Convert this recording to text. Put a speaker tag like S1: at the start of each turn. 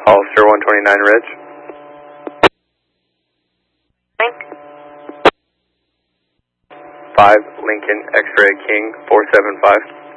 S1: Hollister 129 Ridge.
S2: Link.
S1: 5 Lincoln X-Ray King 475.